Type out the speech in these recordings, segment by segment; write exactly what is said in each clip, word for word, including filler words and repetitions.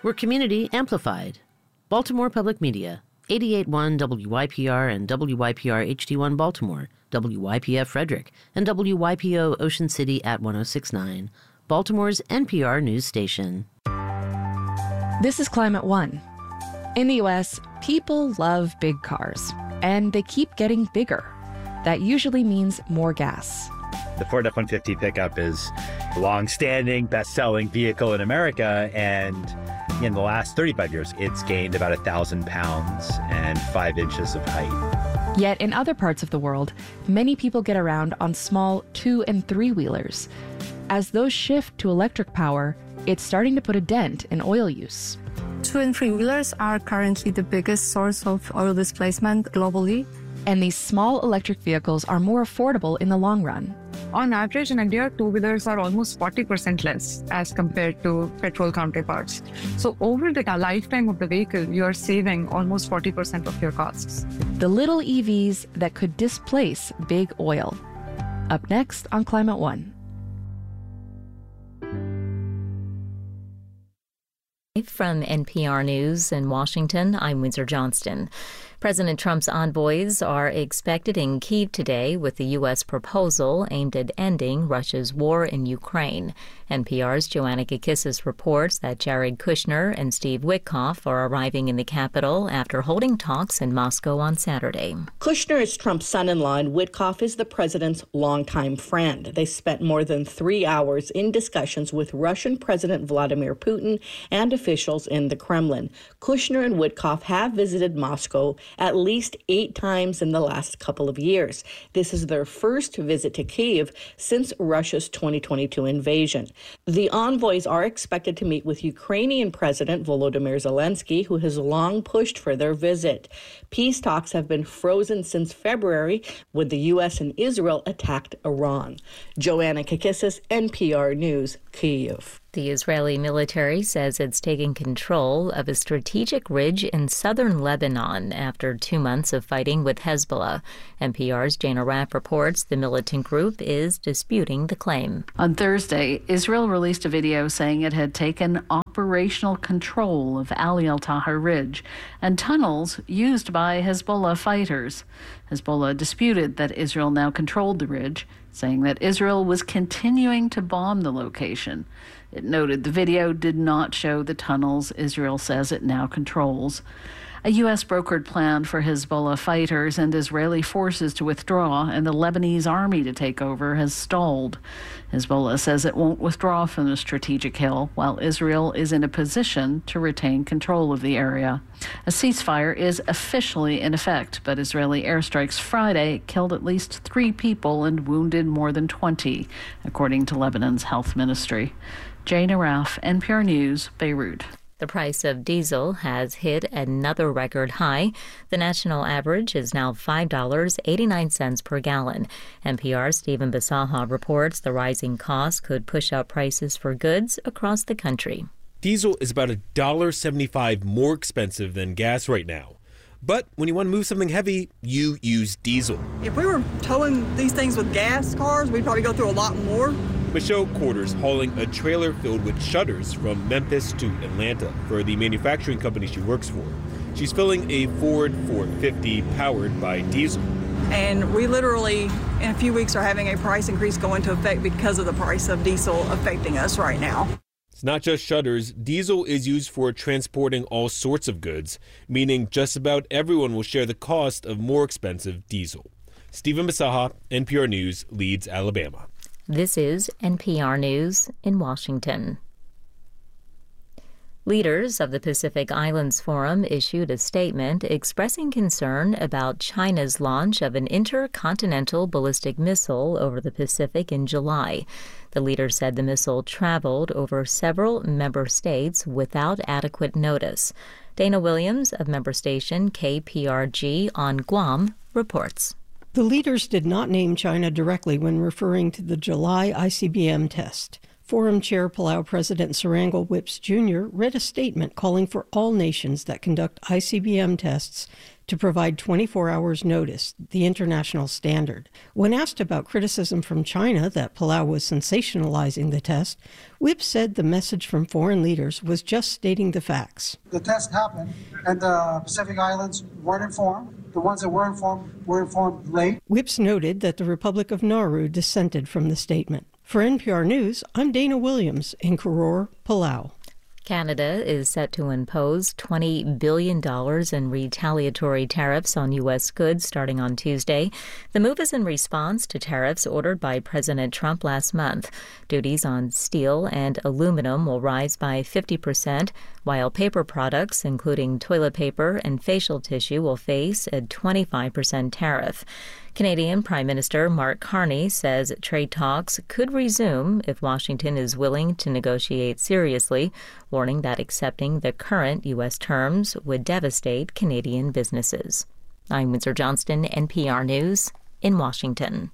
where community amplified. Baltimore Public Media, eighty-eight point one W Y P R and W Y P R H D one Baltimore, W Y P F Frederick, and W Y P O Ocean City at one oh six point nine, Baltimore's N P R news station. This is Climate One. In the U S, people love big cars, and they keep getting bigger. That usually means more gas. The Ford F one fifty pickup is a long-standing, best-selling vehicle in America, and in the last thirty-five years, it's gained about one thousand pounds and five inches of height. Yet in other parts of the world, many people get around on small two- and three-wheelers. As those shift to electric power, it's starting to put a dent in oil use. Two- and three-wheelers are currently the biggest source of oil displacement globally. And these small electric vehicles are more affordable in the long run. On average, in India, two-wheelers are almost forty percent less as compared to petrol counterparts. So over the lifetime of the vehicle, you're saving almost forty percent of your costs. The little E Vs that could displace big oil. Up next on Climate One. From N P R News in Washington, I'm Windsor Johnston. President Trump's envoys are expected in Kyiv today with the U S proposal aimed at ending Russia's war in Ukraine. N P R's Joanna Kakissis reports that Jared Kushner and Steve Witkoff are arriving in the capital after holding talks in Moscow on Saturday. Kushner is Trump's son-in-law and Witkoff is the president's longtime friend. They spent more than three hours in discussions with Russian President Vladimir Putin and officials in the Kremlin. Kushner and Witkoff have visited Moscow at least eight times in the last couple of years. This is their first visit to Kyiv since Russia's twenty twenty-two invasion. The envoys are expected to meet with Ukrainian President Volodymyr Zelensky, who has long pushed for their visit. Peace talks have been frozen since February when the U S and Israel attacked Iran. Joanna Kakissis, N P R News, Kyiv. The Israeli military says it's taking control of a strategic ridge in southern Lebanon after two months of fighting with Hezbollah. N P R's Jana Rapp reports the militant group is disputing the claim. On Thursday, Israel released a video saying it had taken operational control of Ali al-Tahar Ridge and tunnels used by Hezbollah fighters. Hezbollah disputed that Israel now controlled the ridge, saying that Israel was continuing to bomb the location. It noted the video did not show the tunnels Israel says it now controls. A U S brokered plan for Hezbollah fighters and Israeli forces to withdraw and the Lebanese army to take over has stalled. Hezbollah says it won't withdraw from the strategic hill, while Israel is in a position to retain control of the area. A ceasefire is officially in effect, but Israeli airstrikes Friday killed at least three people and wounded more than twenty, according to Lebanon's health ministry. Jana Raff, N P R News, Beirut. The price of diesel has hit another record high. The national average is now five dollars and eighty-nine cents per gallon. N P R's Stephen Bisaha reports the rising costs could push up prices for goods across the country. Diesel is about one dollar and seventy-five cents more expensive than gas right now. But when you want to move something heavy, you use diesel. If we were towing these things with gas cars, we'd probably go through a lot more. Michelle Quarters hauling a trailer filled with shutters from Memphis to Atlanta for the manufacturing company she works for. She's filling a Ford four fifty powered by diesel. And we literally, in a few weeks, are having a price increase go into effect because of the price of diesel affecting us right now. It's not just shutters. Diesel is used for transporting all sorts of goods, meaning just about everyone will share the cost of more expensive diesel. Stephen Bisaha, N P R News, Leeds, Alabama. This is N P R News in Washington. Leaders of the Pacific Islands Forum issued a statement expressing concern about China's launch of an intercontinental ballistic missile over the Pacific in July. The leader said the missile traveled over several member states without adequate notice. Dana Williams of member station K P R G on Guam reports. The leaders did not name China directly when referring to the July I C B M test. Forum Chair Palau President Sarangal Whips Junior read a statement calling for all nations that conduct I C B M tests to provide twenty-four hours notice, the international standard. When asked about criticism from China that Palau was sensationalizing the test, Whips said the message from foreign leaders was just stating the facts. The test happened, and the Pacific Islands weren't informed. The ones that were informed were informed late. Whips noted that the Republic of Nauru dissented from the statement. For N P R News, I'm Dana Williams in Koror, Palau. Canada is set to impose twenty billion dollars in retaliatory tariffs on U S goods starting on Tuesday. The move is in response to tariffs ordered by President Trump last month. Duties on steel and aluminum will rise by fifty percent, while paper products, including toilet paper and facial tissue, will face a twenty-five percent tariff. Canadian Prime Minister Mark Carney says trade talks could resume if Washington is willing to negotiate seriously, warning that accepting the current U S terms would devastate Canadian businesses. I'm Windsor Johnston, N P R News in Washington.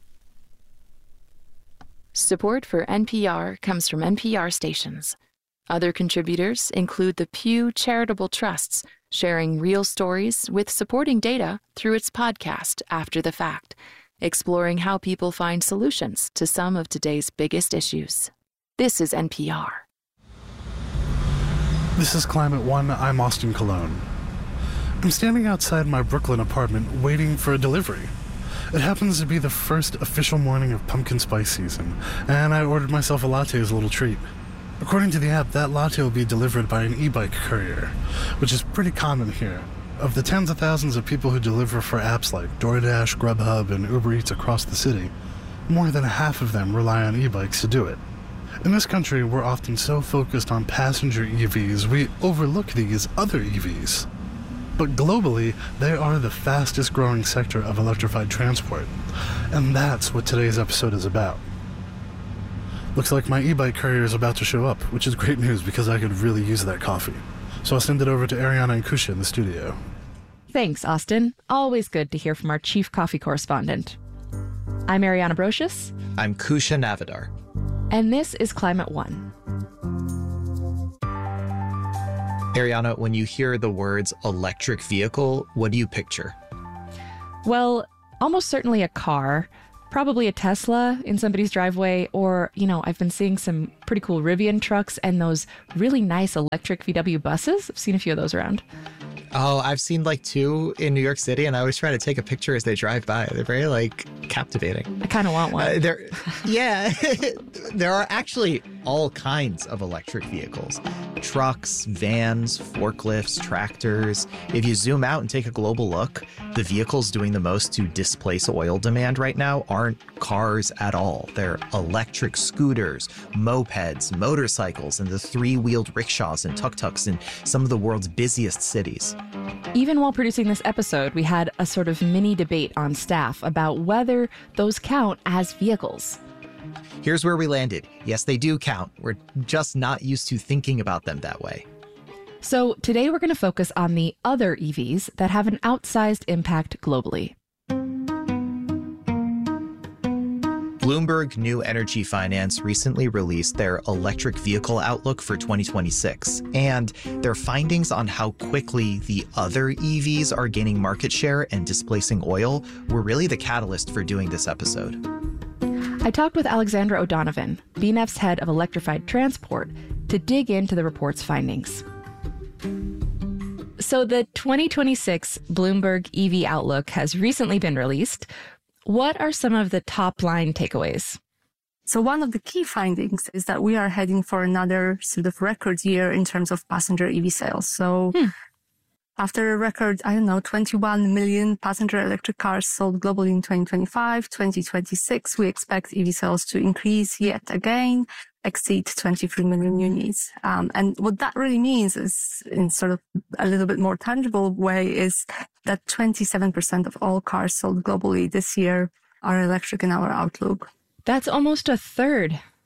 Support for N P R comes from N P R stations. Other contributors include the Pew Charitable Trusts, sharing real stories with supporting data through its podcast, After the Fact, exploring how people find solutions to some of today's biggest issues. This is N P R. This is Climate One. I'm Austin Colon. I'm standing outside my Brooklyn apartment waiting for a delivery. It happens to be the first official morning of pumpkin spice season, and I ordered myself a latte as a little treat. According to the app, that latte will be delivered by an e-bike courier, which is pretty common here. Of the tens of thousands of people who deliver for apps like DoorDash, Grubhub, and Uber Eats across the city, more than half of them rely on e-bikes to do it. In this country, we're often so focused on passenger E Vs, we overlook these other E Vs. But globally, they are the fastest growing sector of electrified transport. And that's what today's episode is about. Looks like my e-bike courier is about to show up, which is great news because I could really use that coffee. So I'll send it over to Ariana and Kusha in the studio. Thanks, Austin. Always good to hear from our chief coffee correspondent. I'm Ariana Brocious. I'm Kusha Navidar. And this is Climate One. Ariana, when you hear the words electric vehicle, what do you picture? Well, almost certainly a car. Probably a Tesla in somebody's driveway, or, you know, I've been seeing some pretty cool Rivian trucks and those really nice electric V W buses. I've seen a few of those around. Oh, I've seen like two in New York City, and I always try to take a picture as they drive by. They're very, like, captivating. I kind of want one. Uh, there, yeah, there are actually all kinds of electric vehicles. Trucks, vans, forklifts, tractors. If you zoom out and take a global look, the vehicles doing the most to displace oil demand right now aren't cars at all. They're electric scooters, mopeds, motorcycles, and the three-wheeled rickshaws and tuk-tuks in some of the world's busiest cities. Even while producing this episode, we had a sort of mini debate on staff about whether those count as vehicles. Here's where we landed. Yes, they do count. We're just not used to thinking about them that way. So today we're going to focus on the other E Vs that have an outsized impact globally. Bloomberg New Energy Finance recently released their electric vehicle outlook for twenty twenty-six, and their findings on how quickly the other E Vs are gaining market share and displacing oil were really the catalyst for doing this episode. I talked with Alexandra O'Donovan, B N E F's head of electrified transport, to dig into the report's findings. So the twenty twenty-six Bloomberg E V Outlook has recently been released. What are some of the top-line takeaways? So one of the key findings is that we are heading for another sort of record year in terms of passenger E V sales. So hmm. after a record, I don't know, twenty-one million passenger electric cars sold globally in twenty twenty-five, twenty twenty-six, we expect E V sales to increase yet again, exceed twenty-three million units. Um, and what that really means is, in sort of a little bit more tangible way, is that twenty-seven percent of all cars sold globally this year are electric in our outlook. That's almost a third.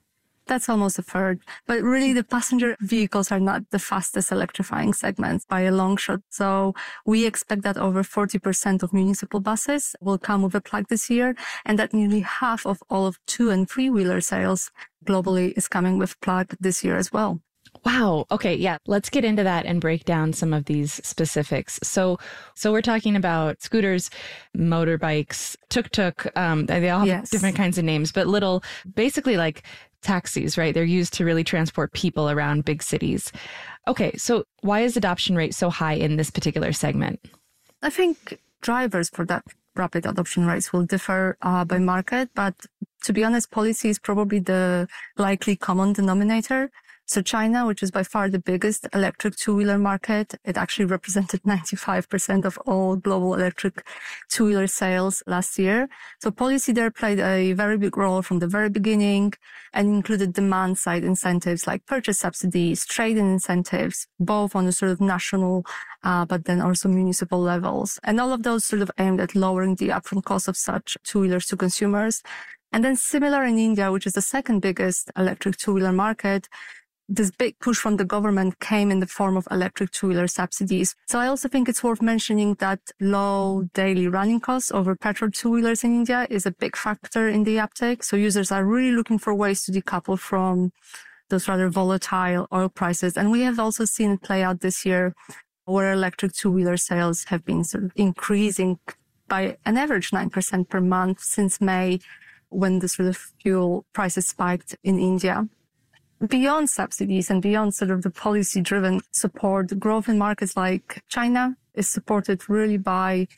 That's almost a third. But really, the passenger vehicles are not the fastest electrifying segments by a long shot. So we expect that over forty percent of municipal buses will come with a plug this year, and that nearly half of all of two and three-wheeler sales globally is coming with plug this year as well. Wow. Okay. Yeah. Let's get into that and break down some of these specifics. So, so we're talking about scooters, motorbikes, tuk-tuk. Um, they all have yes. different kinds of names, but little, basically like taxis, right? They're used to really transport people around big cities. Okay. So why is adoption rate so high in this particular segment? I think drivers for that rapid adoption rates will differ uh, by market, but to be honest, policy is probably the likely common denominator. So China, which is by far the biggest electric two-wheeler market, it actually represented ninety-five percent of all global electric two-wheeler sales last year. So policy there played a very big role from the very beginning and included demand-side incentives like purchase subsidies, trade-in incentives, both on a sort of national, uh, but then also municipal levels. And all of those sort of aimed at lowering the upfront cost of such two-wheelers to consumers. And then similar in India, which is the second biggest electric two-wheeler market, this big push from the government came in the form of electric two-wheeler subsidies. So I also think it's worth mentioning that low daily running costs over petrol two-wheelers in India is a big factor in the uptake. So users are really looking for ways to decouple from those rather volatile oil prices. And we have also seen it play out this year where electric two-wheeler sales have been sort of increasing by an average nine percent per month since May, when the sort of fuel prices spiked in India. Beyond subsidies and beyond sort of the policy-driven support, growth in markets like China is supported really by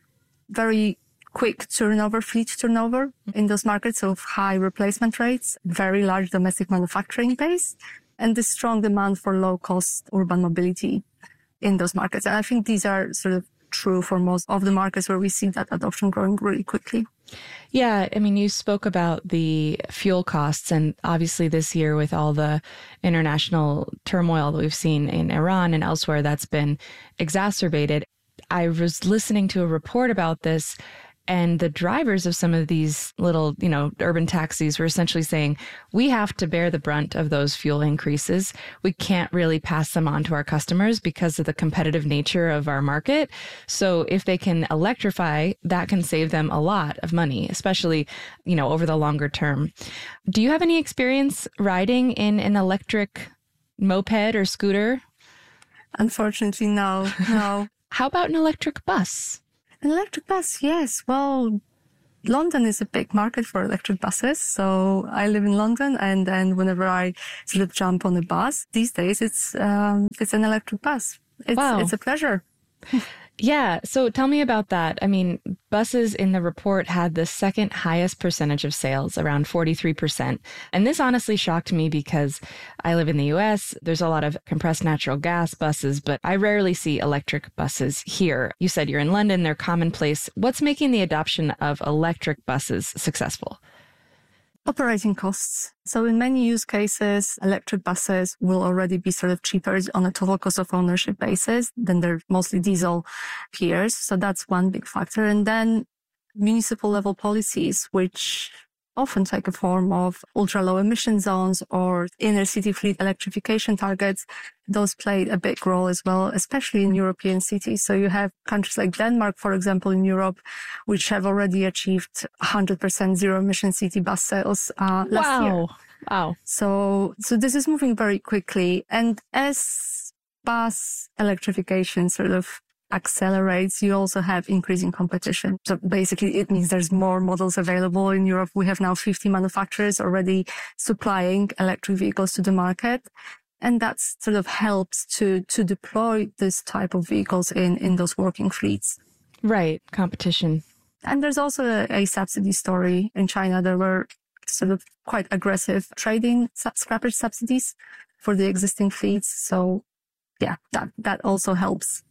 very quick turnover, fleet turnover in those markets of high replacement rates, very large domestic manufacturing base, and the strong demand for low-cost urban mobility in those markets. And I think these are sort of true for most of the markets where we see that adoption growing really quickly. Yeah, I mean, you spoke about the fuel costs, and obviously this year with all the international turmoil that we've seen in Iran and elsewhere, that's been exacerbated. I was listening to a report about this, and the drivers of some of these little, you know, urban taxis were essentially saying, we have to bear the brunt of those fuel increases. We can't really pass them on to our customers because of the competitive nature of our market. So if they can electrify, that can save them a lot of money, especially, you know, over the longer term. Do you have any experience riding in an electric moped or scooter? Unfortunately, no, no. How about an electric bus? An electric bus, yes. Well, London is a big market for electric buses. So I live in London, and then whenever I sort of jump on a bus, these days it's um, it's an electric bus. It's, wow. It's a pleasure. Yeah. So tell me about that. I mean, buses in the report had the second highest percentage of sales, around forty-three percent. And this honestly shocked me because I live in the U S. There's a lot of compressed natural gas buses, but I rarely see electric buses here. You said you're in London. They're commonplace. What's making the adoption of electric buses successful? Operating costs. So in many use cases, electric buses will already be sort of cheaper on a total cost of ownership basis than their mostly diesel peers. So that's one big factor. And then municipal level policies, which often take a form of ultra low emission zones or inner city fleet electrification targets. Those played a big role as well, especially in European cities. So you have countries like Denmark, for example, in Europe, which have already achieved one hundred percent zero emission city bus sales uh, last wow. year. Wow. So, so this is moving very quickly. And as bus electrification sort of accelerates, you also have increasing competition. So basically it means there's more models available in Europe. We have now fifty manufacturers already supplying electric vehicles to the market. And that sort of helps to, to deploy this type of vehicles in, in those working fleets. Right. Competition. And there's also a, a subsidy story in China. There were sort of quite aggressive trading scrappage subsidies for the existing fleets. So yeah, that, that also helps.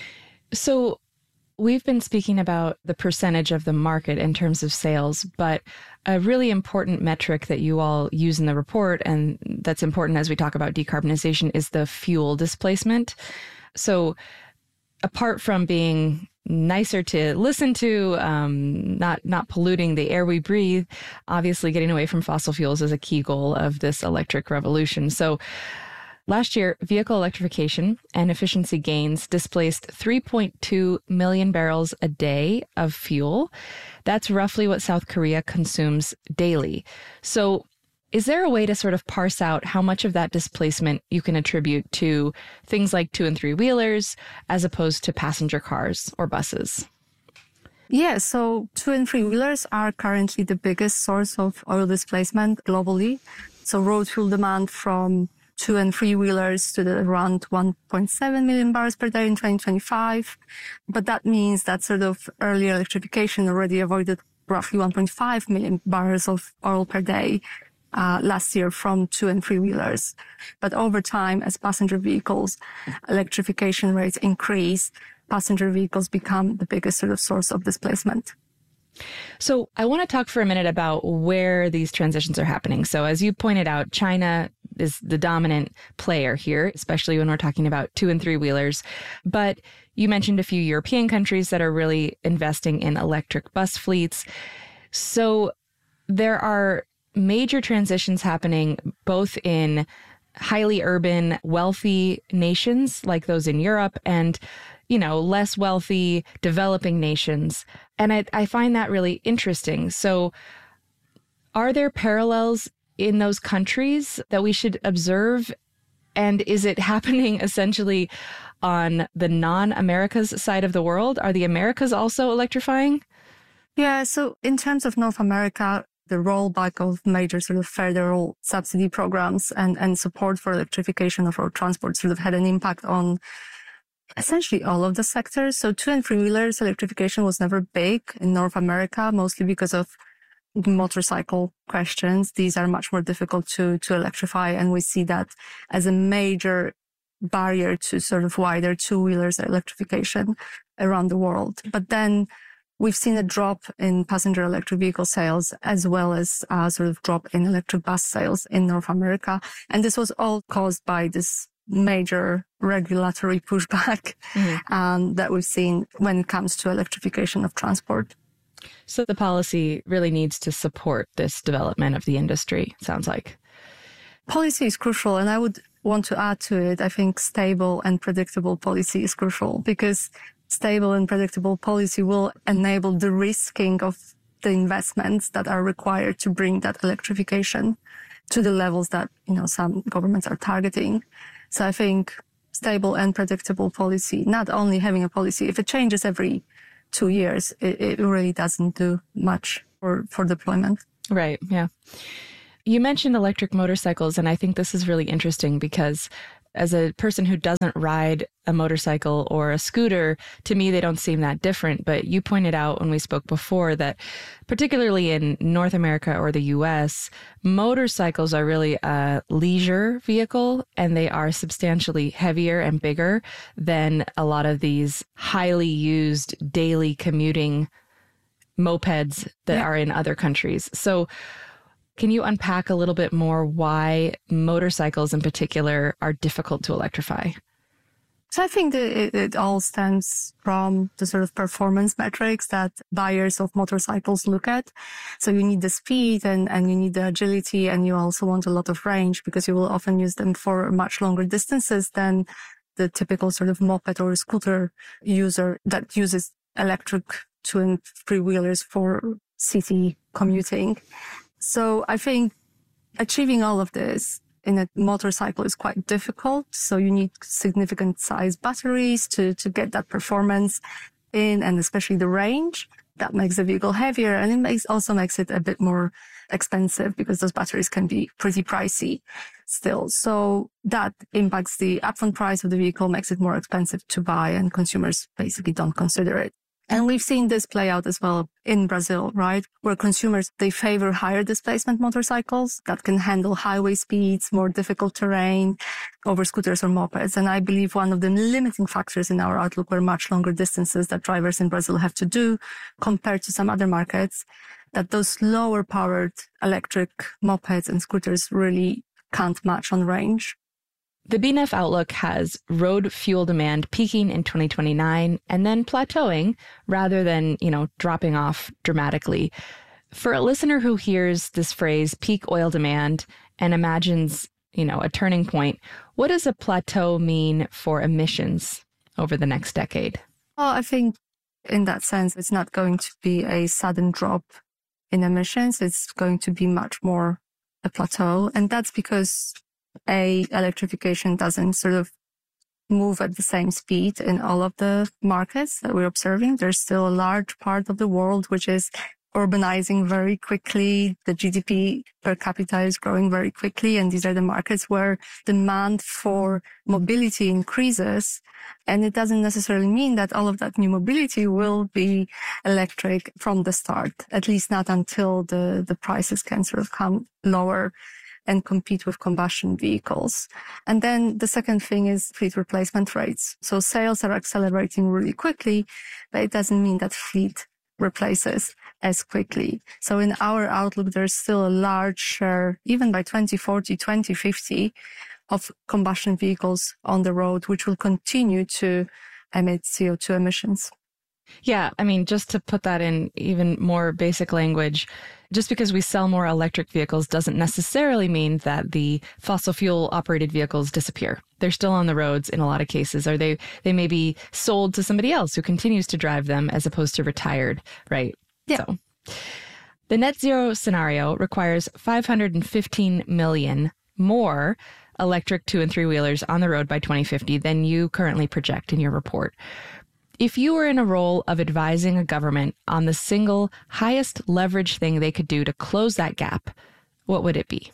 So we've been speaking about the percentage of the market in terms of sales, but a really important metric that you all use in the report, and that's important as we talk about decarbonization, is the fuel displacement. So apart from being nicer to listen to, um, not not polluting the air we breathe. Obviously, getting away from fossil fuels is a key goal of this electric revolution. So last year, vehicle electrification and efficiency gains displaced three point two million barrels a day of fuel. That's roughly what South Korea consumes daily. So is there a way to sort of parse out how much of that displacement you can attribute to things like two and three wheelers as opposed to passenger cars or buses? Yeah, so two and three wheelers are currently the biggest source of oil displacement globally. So road fuel demand from two and three wheelers stood at around one point seven million barrels per day in twenty twenty-five. But that means that sort of early electrification already avoided roughly one point five million barrels of oil per day Uh, last year from two and three wheelers. But over time, as passenger vehicles electrification rates increase, passenger vehicles become the biggest sort of source of displacement. So I want to talk for a minute about where these transitions are happening. So as you pointed out, China is the dominant player here, especially when we're talking about two and three wheelers. But you mentioned a few European countries that are really investing in electric bus fleets. So there are major transitions happening both in highly urban, wealthy nations like those in Europe and, you know, less wealthy, developing nations. And I, I find that really interesting. So are there parallels in those countries that we should observe? And is it happening essentially on the non-Americas side of the world? Are the Americas also electrifying? Yeah, so in terms of North America, the rollback of major sort of federal subsidy programs and, and support for electrification of road transport sort of had an impact on essentially all of the sectors. So two and three wheelers electrification was never big in North America, mostly because of motorcycle questions. These are much more difficult to, to electrify. And we see that as a major barrier to sort of wider two wheelers electrification around the world. But then we've seen a drop in passenger electric vehicle sales as well as a sort of drop in electric bus sales in North America. And this was all caused by this major regulatory pushback mm-hmm. um, that we've seen when it comes to electrification of transport. So the policy really needs to support this development of the industry, sounds like. Policy is crucial. And I would want to add to it, I think stable and predictable policy is crucial because stable and predictable policy will enable the risking of the investments that are required to bring that electrification to the levels that, you know, some governments are targeting. So I think stable and predictable policy, not only having a policy, if it changes every two years, it, it really doesn't do much for, for deployment. Right. Yeah. You mentioned electric motorcycles, and I think this is really interesting because as a person who doesn't ride a motorcycle or a scooter, to me, they don't seem that different. But you pointed out when we spoke before that particularly in North America or the U S, motorcycles are really a leisure vehicle and they are substantially heavier and bigger than a lot of these highly used daily commuting mopeds that yeah. are in other countries. So can you unpack a little bit more why motorcycles in particular are difficult to electrify? So I think that it, it all stems from the sort of performance metrics that buyers of motorcycles look at. So you need the speed and, and you need the agility, and you also want a lot of range because you will often use them for much longer distances than the typical sort of moped or scooter user that uses electric two and three wheelers for city commuting. So I think achieving all of this in a motorcycle is quite difficult. So you need significant size batteries to, to get that performance in, and especially the range. That makes the vehicle heavier, and it makes also makes it a bit more expensive because those batteries can be pretty pricey still. So that impacts the upfront price of the vehicle, makes it more expensive to buy, and consumers basically don't consider it. And we've seen this play out as well in Brazil, right? Where consumers, they favor higher displacement motorcycles that can handle highway speeds, more difficult terrain over scooters or mopeds. And I believe one of the limiting factors in our outlook were much longer distances that drivers in Brazil have to do compared to some other markets, that those lower powered electric mopeds and scooters really can't match on range. The B N E F outlook has road fuel demand peaking in twenty twenty-nine and then plateauing rather than, you know, dropping off dramatically. For a listener who hears this phrase, peak oil demand, and imagines, you know, a turning point, what does a plateau mean for emissions over the next decade? Well, I think in that sense, it's not going to be a sudden drop in emissions. It's going to be much more a plateau. And that's because A, electrification doesn't sort of move at the same speed in all of the markets that we're observing. There's still a large part of the world which is urbanizing very quickly. The G D P per capita is growing very quickly. And these are the markets where demand for mobility increases. And it doesn't necessarily mean that all of that new mobility will be electric from the start, at least not until the, the prices can sort of come lower and compete with combustion vehicles. And then the second thing is fleet replacement rates. So sales are accelerating really quickly, but it doesn't mean that fleet replaces as quickly. So in our outlook, there's still a large share, even by twenty forty, twenty fifty, of combustion vehicles on the road, which will continue to emit C O two emissions. Yeah, I mean, just to put that in even more basic language, just because we sell more electric vehicles doesn't necessarily mean that the fossil fuel operated vehicles disappear. They're still on the roads in a lot of cases, or they, they may be sold to somebody else who continues to drive them as opposed to retired, right? Yeah. So the net zero scenario requires five hundred fifteen million more electric two and three wheelers on the road by twenty fifty than you currently project in your report. If you were in a role of advising a government on the single highest leverage thing they could do to close that gap, what would it be?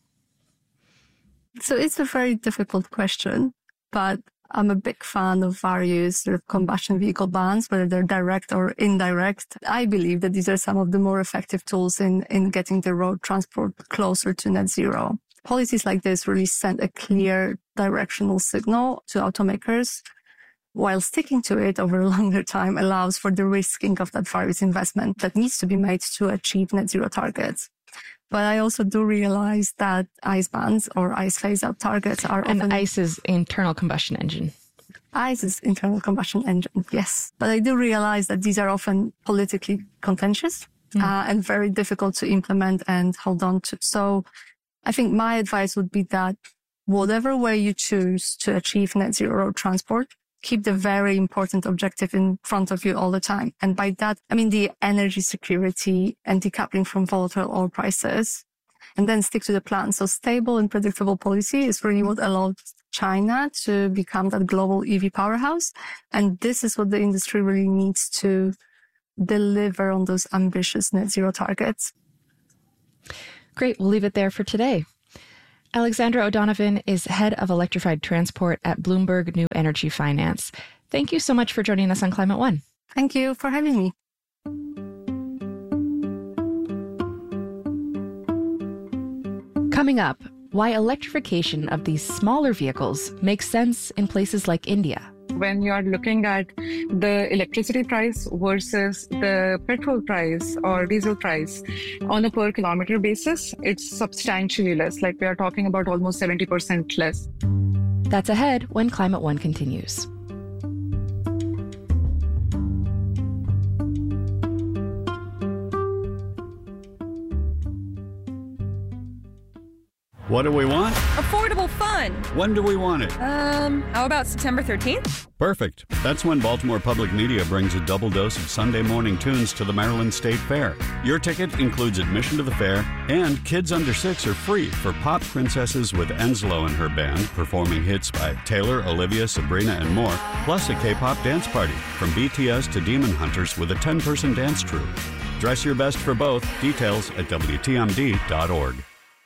So it's a very difficult question, but I'm a big fan of various sort of combustion vehicle bans, whether they're direct or indirect. I believe that these are some of the more effective tools in, in getting the road transport closer to net zero. Policies like this really send a clear directional signal to automakers, while sticking to it over a longer time allows for the risking of that various investment that needs to be made to achieve net zero targets. But I also do realize that ICE bans or ICE phase-out targets are and often... And ICE is internal combustion engine. ICE is internal combustion engine, yes. But I do realize that these are often politically contentious mm. uh, and very difficult to implement and hold on to. So I think my advice would be that whatever way you choose to achieve net zero road transport, keep the very important objective in front of you all the time. And by that, I mean the energy security and decoupling from volatile oil prices, and then stick to the plan. So stable and predictable policy is really what allowed China to become that global E V powerhouse. And this is what the industry really needs to deliver on those ambitious net zero targets. Great. We'll leave it there for today. Alexandra O'Donovan is head of electrified transport at Bloomberg New Energy Finance. Thank you so much for joining us on Climate One. Thank you for having me. Coming up, why electrification of these smaller vehicles makes sense in places like India. When you are looking at the electricity price versus the petrol price or diesel price on a per kilometer basis, it's substantially less. Like we are talking about almost seventy percent less. That's ahead when Climate One continues. What do we want? Affordable fun. When do we want it? Um, how about September thirteenth? Perfect. That's when Baltimore Public Media brings a double dose of Sunday morning tunes to the Maryland State Fair. Your ticket includes admission to the fair, and kids under six are free for pop princesses with Enslow and her band performing hits by Taylor, Olivia, Sabrina, and more, plus a K-pop dance party from B T S to Demon Hunters with a ten-person dance troupe. Dress your best for both. Details at W T M D dot org.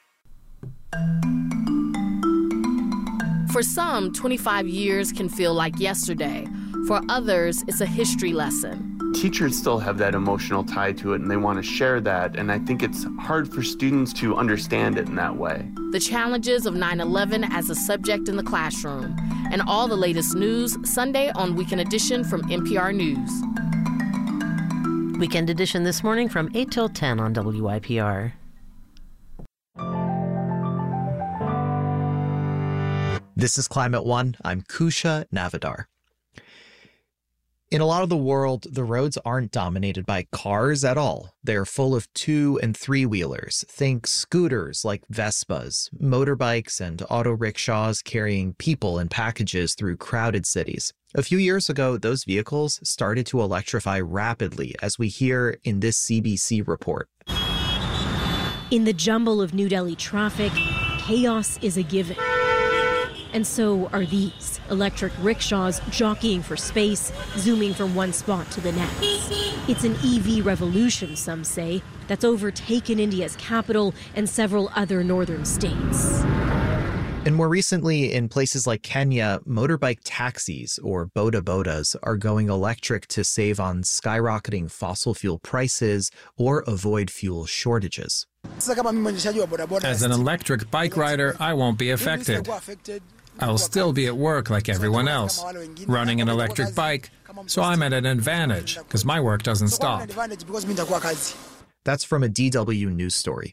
For some, twenty-five years can feel like yesterday. For others, it's a history lesson. Teachers still have that emotional tie to it, and they want to share that, and I think it's hard for students to understand it in that way. The challenges of nine eleven as a subject in the classroom, and all the latest news Sunday on Weekend Edition from N P R News. Weekend Edition this morning from eight till ten on W I P R. This is Climate One. I'm Kusha Navadar. In a lot of the world, the roads aren't dominated by cars at all. They're full of two and three wheelers. Think scooters like Vespas, motorbikes, and auto rickshaws carrying people and packages through crowded cities. A few years ago, those vehicles started to electrify rapidly, as we hear in this C B C report. In the jumble of New Delhi traffic, chaos is a given. And so are these electric rickshaws jockeying for space, zooming from one spot to the next. It's an E V revolution, some say, that's overtaken India's capital and several other northern states. And more recently, in places like Kenya, motorbike taxis, or boda bodas, are going electric to save on skyrocketing fossil fuel prices or avoid fuel shortages. As an electric bike rider, I won't be affected. I'll still be at work like everyone else, running an electric bike, so I'm at an advantage because my work doesn't stop. That's from a D W news story.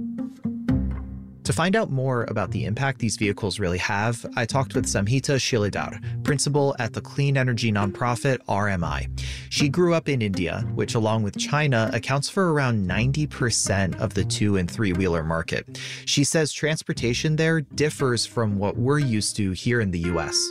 To find out more about the impact these vehicles really have, I talked with Samhita Shilidhar, principal at the clean energy nonprofit R M I. She grew up in India, which along with China accounts for around ninety percent of the two and three wheeler market. She says transportation there differs from what we're used to here in the U S.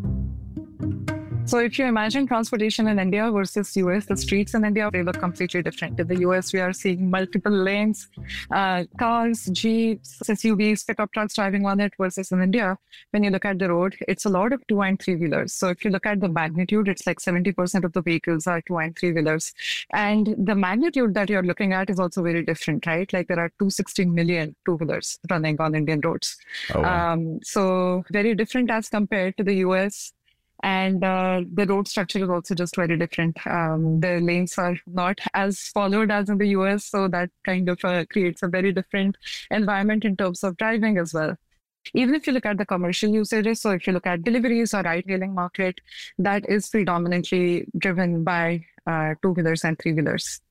So if you imagine transportation in India versus U S, the streets in India, they look completely different. In the U S, we are seeing multiple lanes, uh, cars, jeeps, S U Vs, pickup trucks driving on it, versus in India, when you look at the road, it's a lot of two and three wheelers. So if you look at the magnitude, it's like seventy percent of the vehicles are two and three wheelers. And the magnitude that you're looking at is also very different, right? Like there are two hundred sixty million two wheelers running on Indian roads. Oh, wow. um, so very different as compared to the U S. And uh, the road structure is also just very different. Um, the lanes are not as followed as in the U S, so that kind of uh, creates a very different environment in terms of driving as well. Even if you look at the commercial usages, so if you look at deliveries or ride-hailing market, that is predominantly driven by uh, two-wheelers and three-wheelers.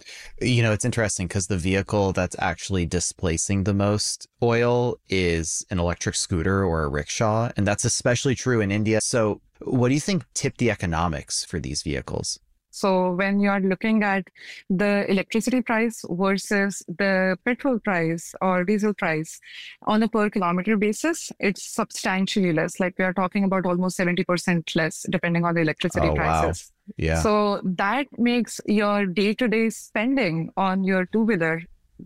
You know, it's interesting because the vehicle that's actually displacing the most oil is an electric scooter or a rickshaw, and that's especially true in India. So what do you think tipped the economics for these vehicles? So when you're looking at the electricity price versus the petrol price or diesel price on a per kilometer basis, it's substantially less. Like we are talking about almost seventy percent less depending on the electricity oh, prices. Wow. Yeah. So that makes your day-to-day spending on your two-wheeler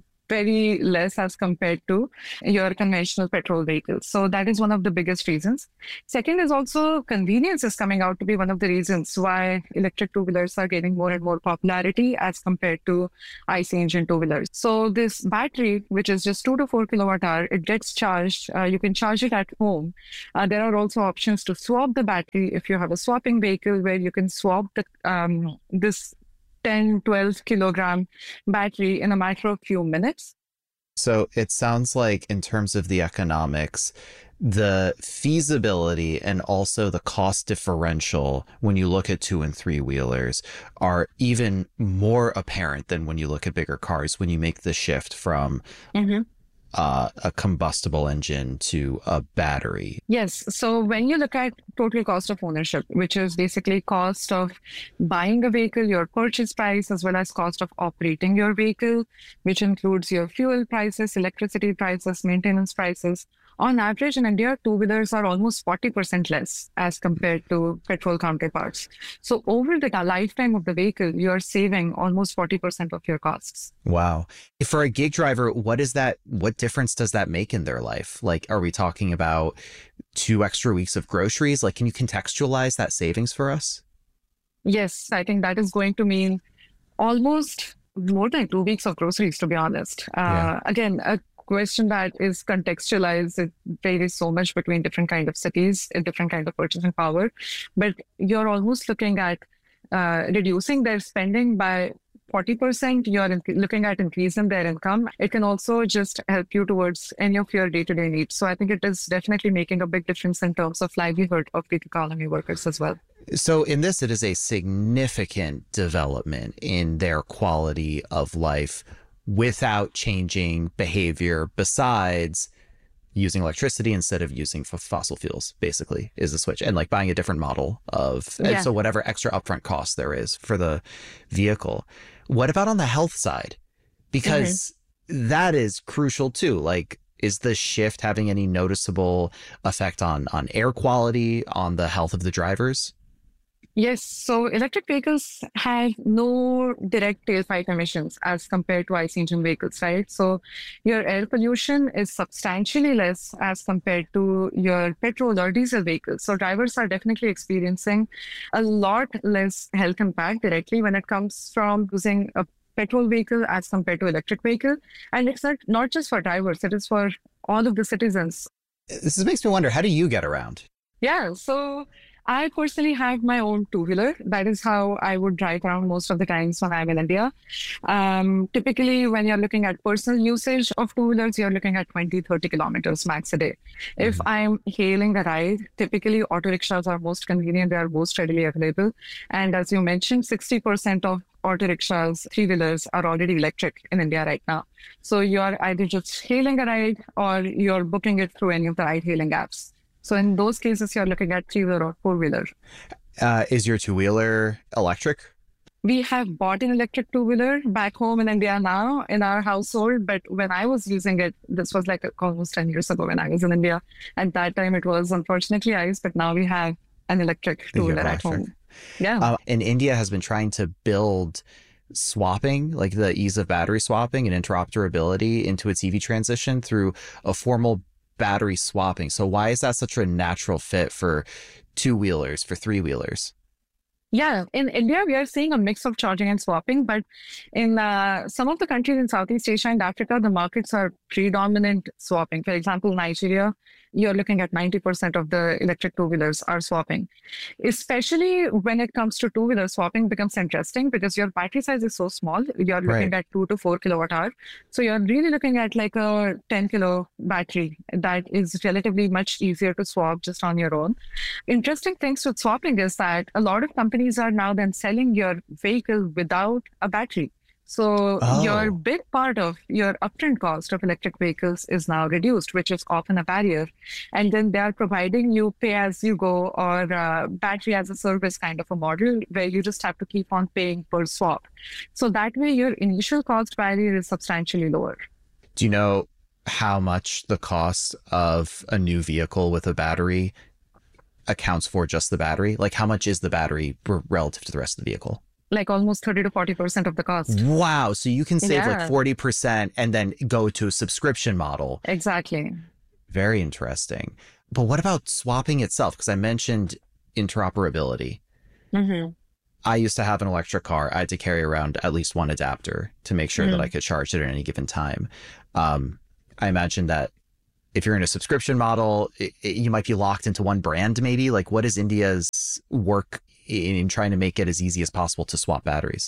very less as compared to your conventional petrol vehicles. So that is one of the biggest reasons. Second is also convenience is coming out to be one of the reasons why electric two-wheelers are gaining more and more popularity as compared to I C engine two-wheelers. So this battery, which is just two to four kilowatt hour, it gets charged. Uh, you can charge it at home. Uh, there are also options to swap the battery if you have a swapping vehicle where you can swap the um, this ten, twelve kilogram battery in a matter of few minutes. So it sounds like in terms of the economics, the feasibility and also the cost differential when you look at two and three wheelers are even more apparent than when you look at bigger cars, when you make the shift from mm-hmm. Uh, a combustible engine to a battery. Yes. So when you look at total cost of ownership, which is basically cost of buying a vehicle, your purchase price, as well as cost of operating your vehicle, which includes your fuel prices, electricity prices, maintenance prices. On average in India, two-wheelers are almost forty percent less as compared to petrol counterparts. So over the lifetime of the vehicle, you're saving almost forty percent of your costs. Wow. For a gig driver, what is that? What difference does that make in their life? Like, are we talking about two extra weeks of groceries? Like, can you contextualize that savings for us? Yes, I think that is going to mean almost more than two weeks of groceries, to be honest. Uh, yeah. Again, a question that is contextualized. It varies so much between different kind of cities, a different kind of purchasing power, but you're almost looking at uh, reducing their spending by forty percent. You're in- looking at increasing their income. It can also just help you towards any of your day-to-day needs. So I think it is definitely making a big difference in terms of livelihood of gig economy workers as well. So in this, it is a significant development in their quality of life without changing behavior, besides using electricity instead of using f- fossil fuels, basically, is the switch. And like buying a different model of, Yeah. and so whatever extra upfront cost there is for the vehicle. What about on the health side? Because that is crucial too. Like, is the shift having any noticeable effect on, on air quality, on the health of the drivers? Yes, so electric vehicles have no direct tailpipe emissions as compared to ICE engine vehicles, right? So your air pollution is substantially less as compared to your petrol or diesel vehicles. So drivers are definitely experiencing a lot less health impact directly when it comes from using a petrol vehicle as compared to electric vehicle. And it's not, not just for drivers, it is for all of the citizens. This makes me wonder, how do you get around? Yeah, so I personally have my own two-wheeler. That is how I would drive around most of the times when I'm in India. Um, typically, when you're looking at personal usage of two-wheelers, you're looking at twenty, thirty kilometers max a day. Mm-hmm. If I'm hailing a ride, typically auto rickshaws are most convenient. They are most readily available. And as you mentioned, sixty percent of auto rickshaws, three-wheelers are already electric in India right now. So you're either just hailing a ride or you're booking it through any of the ride-hailing apps. So in those cases, you're looking at three-wheeler or four-wheeler. Uh, is your two-wheeler electric? We have bought an electric two-wheeler back home in India now in our household. But when I was using it, this was like almost ten years ago when I was in India. At that time, it was unfortunately ICE, but now we have an electric two-wheeler at home. Yeah. Uh, and India has been trying to build swapping, like the ease of battery swapping and interoperability into its E V transition through a formal battery swapping. So why is that such a natural fit for two-wheelers, for three-wheelers? Yeah, in India, we are seeing a mix of charging and swapping, but in uh, some of the countries in Southeast Asia and Africa, the markets are predominant swapping. For example, Nigeria, you're looking at ninety percent of the electric two-wheelers are swapping. Especially when it comes to two-wheeler swapping becomes interesting because your battery size is so small. You're looking Right. at two to four kilowatt hour. So you're really looking at like a ten kilo battery that is relatively much easier to swap just on your own. Interesting things with swapping is that a lot of companies are now then selling your vehicle without a battery. So Oh. your big part of your upfront cost of electric vehicles is now reduced, which is often a barrier. And then they are providing you pay as you go or uh, battery as a service kind of a model where you just have to keep on paying per swap. So that way your initial cost barrier is substantially lower. Do you know how much the cost of a new vehicle with a battery accounts for just the battery? Like how much is the battery r- relative to the rest of the vehicle? Like almost thirty to forty percent of the cost. Wow. So you can save Yeah. like forty percent and then go to a subscription model. Exactly. Very interesting. But what about swapping itself? Because I mentioned interoperability. Mm-hmm. I used to have an electric car. I had to carry around at least one adapter to make sure that Mhm. I could charge it at any given time. Um, I imagine that if you're in a subscription model, it, it, you might be locked into one brand maybe. Like what is India's work in, in trying to make it as easy as possible to swap batteries?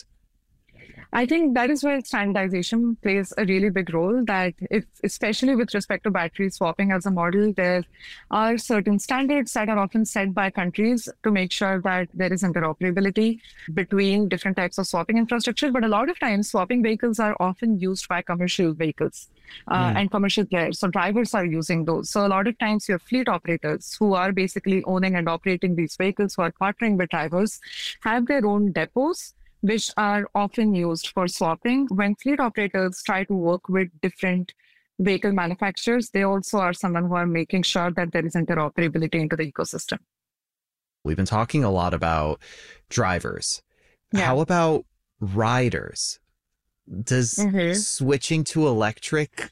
I think that is where standardization plays a really big role, that if, especially with respect to battery swapping as a model, there are certain standards that are often set by countries to make sure that there is interoperability between different types of swapping infrastructure. But a lot of times, swapping vehicles are often used by commercial vehicles uh, Mm. and commercial players. So drivers are using those. So a lot of times, your fleet operators who are basically owning and operating these vehicles, who are partnering with drivers, have their own depots, which are often used for swapping. When fleet operators try to work with different vehicle manufacturers, they also are someone who are making sure that there is interoperability into the ecosystem. We've been talking a lot about drivers. Yeah. How about riders? Does Mhm. switching to electric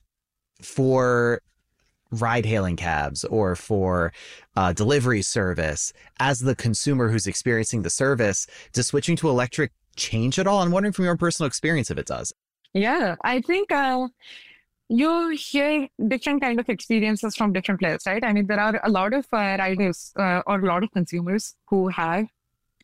for ride hailing cabs or for uh, delivery service, as the consumer who's experiencing the service, does switching to electric change at all? I'm wondering from your personal experience if it does. Yeah, I think uh, you hear different kind of experiences from different players, right? I mean, there are a lot of uh, riders uh, or a lot of consumers who have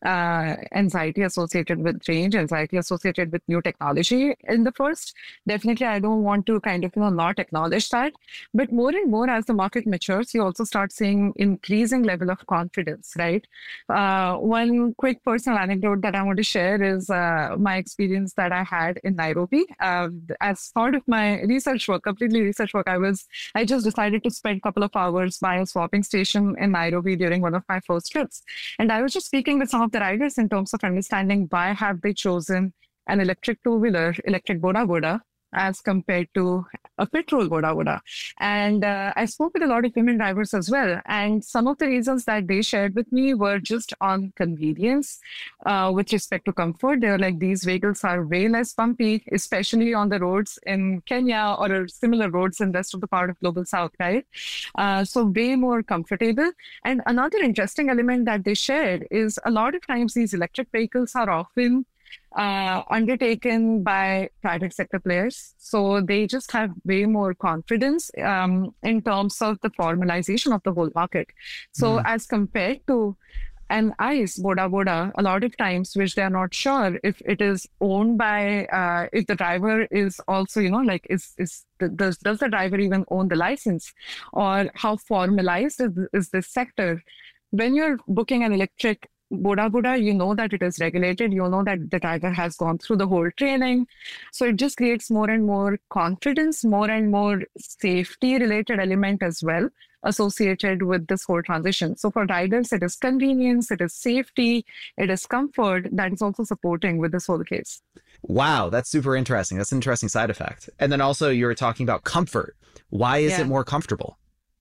uh, anxiety associated with change, anxiety associated with new technology in the first. Definitely, I don't want to kind of, you know, not acknowledge that. But more and more as the market matures, you also start seeing increasing level of confidence, right? Uh, one quick personal anecdote that I want to share is uh, my experience that I had in Nairobi. Uh, as part of my research work, completely research work, I was, I just decided to spend a couple of hours by a swapping station in Nairobi during one of my first trips. And I was just speaking with some of the riders in terms of understanding why have they chosen an electric two-wheeler, electric Boda Boda, as compared to a petrol Boda Boda. And uh, I spoke with a lot of women drivers as well. And some of the reasons that they shared with me were just on convenience uh, with respect to comfort. They were like, these vehicles are way less bumpy, especially on the roads in Kenya or similar roads in the rest of the part of Global South, right? Uh, so way more comfortable. And another interesting element that they shared is a lot of times these electric vehicles are often Uh, undertaken by private sector players. So they just have way more confidence um, in terms of the formalization of the whole market. So mm. as compared to an ICE, Boda Boda, a lot of times, which they are not sure if it is owned by, uh, if the driver is also, you know, like, is, is does, does the driver even own the license? Or how formalized is, is this sector? When you're booking an electric Boda Boda, you know that it is regulated, you know that the driver has gone through the whole training. So it just creates more and more confidence, more and more safety related element as well associated with this whole transition. So for riders, it is convenience, it is safety, it is comfort that is also supporting with this whole case. Wow, that's super interesting. That's an interesting side effect. And then also you were talking about comfort. Why is yeah. it more comfortable?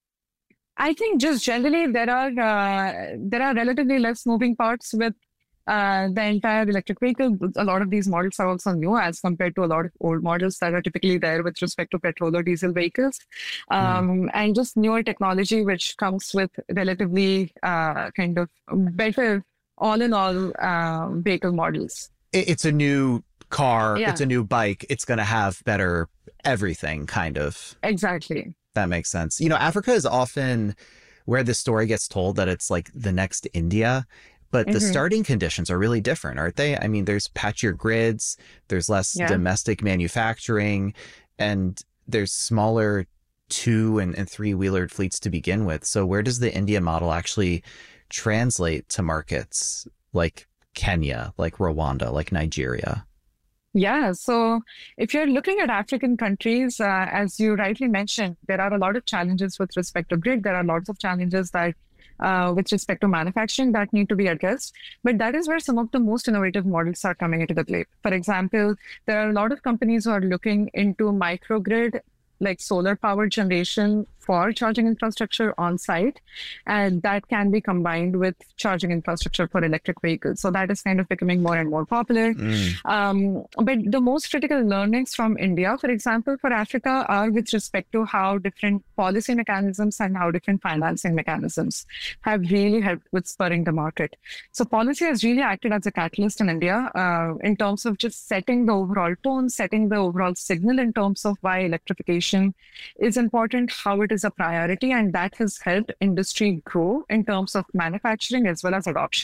I think just generally there are uh, there are relatively less moving parts with uh, the entire electric vehicle. A lot of these models are also new as compared to a lot of old models that are typically there with respect to petrol or diesel vehicles. Um, mm. And just newer technology which comes with relatively uh, kind of better all in all uh, vehicle models. It's a new car, yeah. it's a new bike, it's going to have better everything kind of. Exactly. That makes sense. You know, Africa is often where the story gets told that it's like the next India, but mm-hmm. the starting conditions are really different, aren't they? I mean, there's patchier grids, there's less yeah. domestic manufacturing, and there's smaller two and, and three-wheelered fleets to begin with. So where does the India model actually translate to markets like Kenya, like Rwanda, like Nigeria? Yeah, so if you're looking at African countries, uh, as you rightly mentioned, there are a lot of challenges with respect to grid. There are lots of challenges that uh, with respect to manufacturing that need to be addressed. But that is where some of the most innovative models are coming into the play. For example, there are a lot of companies who are looking into microgrid, like solar power generation for charging infrastructure on site, and that can be combined with charging infrastructure for electric vehicles. So that is kind of becoming more and more popular. Mm. Um, but the most critical learnings from India, for example, for Africa are with respect to how different policy mechanisms and how different financing mechanisms have really helped with spurring the market. So policy has really acted as a catalyst in India uh, in terms of just setting the overall tone, setting the overall signal in terms of why electrification is important, how it is a priority, and that has helped industry grow in terms of manufacturing as well as adoption.